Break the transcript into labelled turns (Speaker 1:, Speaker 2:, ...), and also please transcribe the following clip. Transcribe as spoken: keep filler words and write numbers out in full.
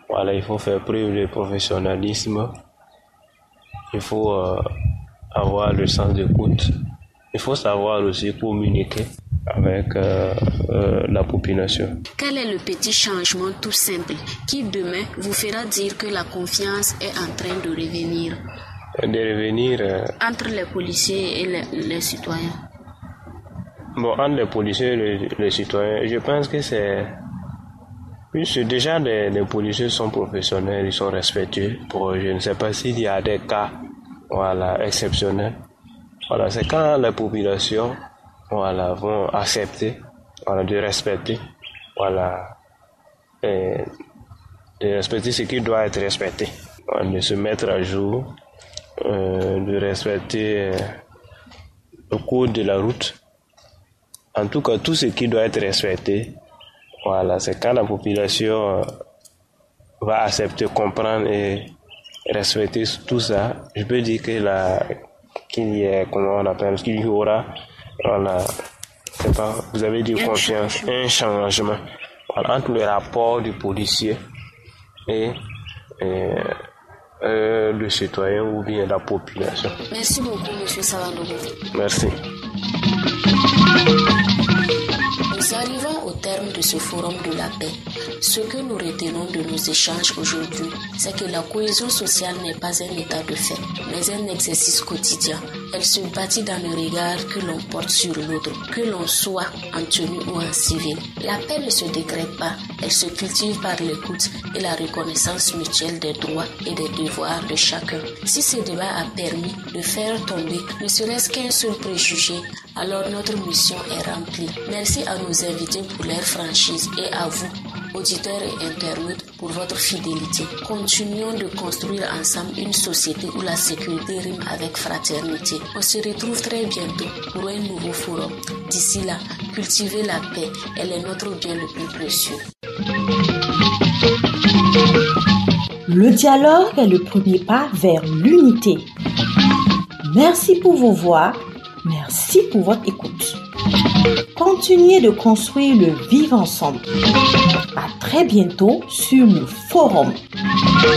Speaker 1: Voilà, il faut faire preuve de professionnalisme. Il faut euh, avoir le sens d'écoute. Il faut savoir aussi communiquer avec euh, euh, la population.
Speaker 2: Quel est le petit changement tout simple qui demain vous fera dire que la confiance est en train de revenir?
Speaker 1: De revenir euh...
Speaker 2: entre les policiers et les, les citoyens.
Speaker 1: Bon, entre les policiers et les, les citoyens, je pense que c'est... c'est déjà les, les policiers sont professionnels, ils sont respectueux. Pour, je ne sais pas s'il y a des cas voilà, exceptionnels. Voilà, c'est quand la population voilà, vont accepter voilà, de respecter, voilà, et de respecter ce qui doit être respecté, voilà, de se mettre à jour, euh, de respecter euh, le code de la route. En tout cas, tout ce qui doit être respecté, voilà, c'est quand la population euh, va accepter, comprendre et respecter tout ça. Je peux dire que la qu'il y a, comment on appelle, qu'il y aura, voilà, c'est pas, vous avez dit un confiance, changement. un changement, voilà, entre le rapport du policier et, et euh, le citoyen ou bien la population.
Speaker 2: Merci beaucoup, monsieur Salandogo.
Speaker 1: Merci.
Speaker 2: Nous arrivons au terme de ce forum de la paix. Ce que nous retenons de nos échanges aujourd'hui, c'est que la cohésion sociale n'est pas un état de fait, mais un exercice quotidien. Elle se bâtit dans le regard que l'on porte sur l'autre, que l'on soit en tenue ou en civil. La paix ne se décrète pas, elle se cultive par l'écoute et la reconnaissance mutuelle des droits et des devoirs de chacun. Si ce débat a permis de faire tomber ne serait-ce qu'un seul préjugé, alors notre mission est remplie. Merci à nos invités pour leur franchise et à vous, auditeurs et internautes, pour votre fidélité. Continuons de construire ensemble une société où la sécurité rime avec fraternité. On se retrouve très bientôt pour un nouveau forum. D'ici là, cultivez la paix. Elle est notre bien le plus précieux.
Speaker 3: Le dialogue est le premier pas vers l'unité. Merci pour vos voix. Merci pour votre écoute. Continuez de construire le vivre ensemble. À très bientôt sur le forum.